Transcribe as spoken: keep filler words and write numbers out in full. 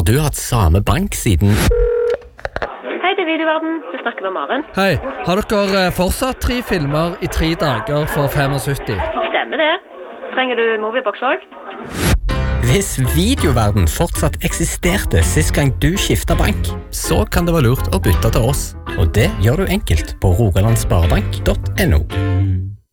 Har du hatt samme bank siden... Hei, det er Videoverden. Du snakker med Maren. Hei, har dere fortsatt tre filmer i tre dager for syttifem? Stemmer det. Trenger du Moviebox også? Hvis Videoverden fortsatt eksisterte sist gang du skiftet bank, så kan det være lurt å bytte til oss. Og det gjør du enkelt på rogaland sparebank punktum no.